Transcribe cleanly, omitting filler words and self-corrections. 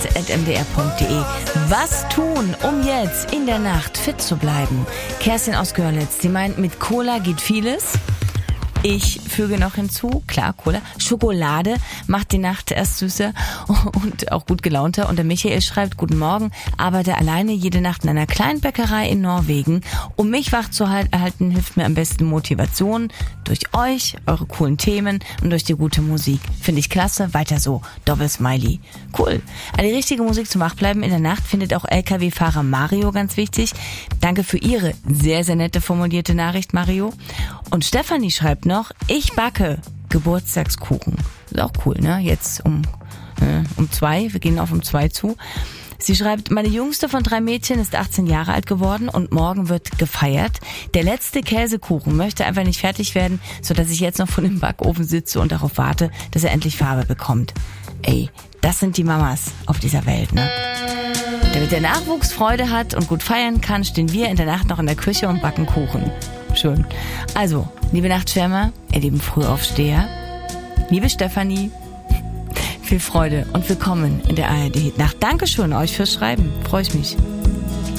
mdr.de. Was tun, um jetzt in der Nacht fit zu bleiben? Kerstin aus Görlitz, die meint, mit Cola geht vieles. Ich füge noch hinzu, klar, Cola, Schokolade macht die Nacht erst süßer und auch gut gelaunter. Und der Michael schreibt, guten Morgen, arbeite alleine jede Nacht in einer kleinen Bäckerei in Norwegen. Um mich wach zu halten, hilft mir am besten Motivation durch euch, eure coolen Themen und durch die gute Musik. Finde ich klasse, weiter so. Doppel-Smiley. Cool. Also die richtige Musik zum Wachbleiben in der Nacht findet auch LKW-Fahrer Mario ganz wichtig. Danke für Ihre sehr, sehr nette formulierte Nachricht, Mario. Und Stefanie schreibt noch, ich backe Geburtstagskuchen. Ist auch cool, ne? Jetzt um 2, wir gehen auf um 2 zu. Sie schreibt, meine jüngste von 3 Mädchen ist 18 Jahre alt geworden und morgen wird gefeiert. Der letzte Käsekuchen möchte einfach nicht fertig werden, sodass ich jetzt noch vor dem Backofen sitze und darauf warte, dass er endlich Farbe bekommt. Ey, das sind die Mamas auf dieser Welt, ne? Damit der Nachwuchs Freude hat und gut feiern kann, stehen wir in der Nacht noch in der Küche und backen Kuchen. Schön. Also, liebe Nachtschwärmer, ihr lieben Frühaufsteher, liebe Stefanie, viel Freude und willkommen in der ARD Nacht. Dankeschön euch fürs Schreiben. Freue ich mich.